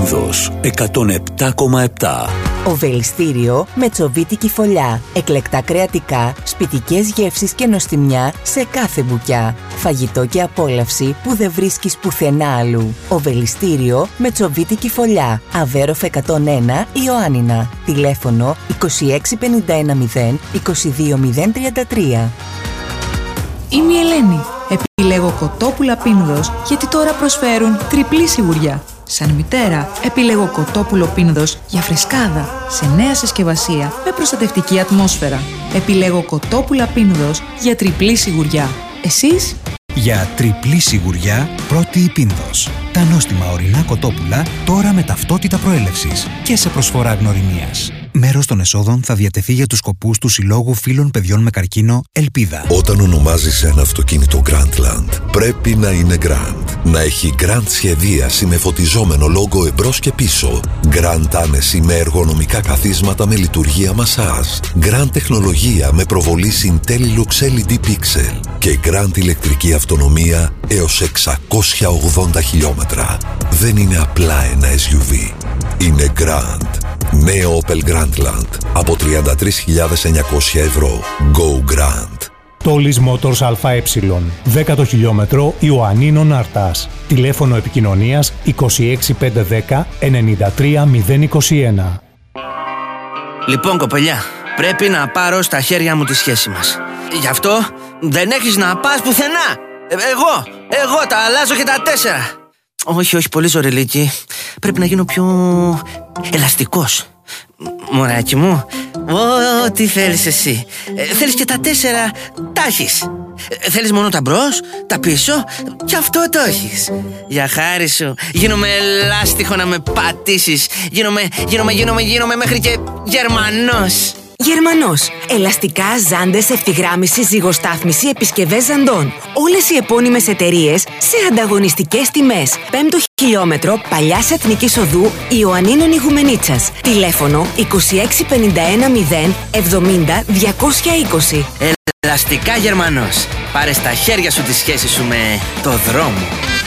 Πίνδος 107,7. Οβελιστήριο με τσοβίτικη φωλιά. Εκλεκτά κρεατικά, σπιτικές γεύσεις και νοστιμιά σε κάθε μπουκιά. Φαγητό και απόλαυση που δεν βρίσκεις πουθενά αλλού. Οβελιστήριο με τσοβίτικη φωλιά. Αβέροφ 101 Ιωάννινα. Τηλέφωνο 26510 22033. Είμαι η Ελένη. Επιλέγω κοτόπουλα Πίνδος γιατί τώρα προσφέρουν τριπλή σιγουριά. Σαν μητέρα, επιλέγω κοτόπουλο Πίνδος για φρεσκάδα, σε νέα συσκευασία με προστατευτική ατμόσφαιρα. Επιλέγω κοτόπουλα Πίνδος για τριπλή σιγουριά. Εσείς? Για τριπλή σιγουριά, πρώτη η Πίνδος. Τα νόστιμα ορεινά κοτόπουλα τώρα με ταυτότητα προέλευσης και σε προσφορά γνωριμίας. Μέρος των εσόδων θα διατεθεί για τους σκοπούς του Συλλόγου Φίλων Παιδιών με Καρκίνο Ελπίδα. Όταν ονομάζεις ένα αυτοκίνητο Grandland, πρέπει να είναι Grand. Να έχει Grand σχεδίαση με φωτιζόμενο λόγο εμπρός και πίσω. Grand άνεση με εργονομικά καθίσματα με λειτουργία μασάζ. Grand τεχνολογία με προβολή Intellilux LED Pixel. Και Grand ηλεκτρική αυτονομία έως 680 χιλιόμετρα. Δεν είναι απλά ένα SUV. Είναι Grand. Νέο Opel Grandland από 33.900 ευρώ. Go Grand. Τόλις Motors ΑΕ, 10ο χιλιόμετρο Ιωαννίνων Αρτάς. Τηλέφωνο επικοινωνίας 26510 93021. Λοιπόν, κοπελιά, πρέπει να πάρω στα χέρια μου τη σχέση μας. Γι' αυτό δεν έχεις να πας πουθενά. Εγώ τα αλλάζω και τα 4. Όχι, πολύ ζωριλίκι. Πρέπει να γίνω πιο ελαστικός. Μωράκι μου, ό,τι θέλεις εσύ. Θέλεις και τα 4, τα έχεις. Θέλεις μόνο τα μπρος, τα πίσω, και αυτό το έχεις. Για χάρη σου, γίνομαι ελάστιχο να με πατήσεις. Γίνομαι μέχρι και Γερμανός. Γερμανός. Ελαστικά, ζάντες, ευθυγράμμιση, ζυγοστάθμιση, επισκευές ζαντών. Όλες οι επώνυμες εταιρείες σε ανταγωνιστικές τιμές. 5ο χιλιόμετρο Παλιάς Εθνικής Οδού Ιωαννίνων Ιγουμενίτσας. Τηλέφωνο 26510 70 220. Ελαστικά Γερμανός. Πάρε στα χέρια σου τη σχέση σου με το δρόμο.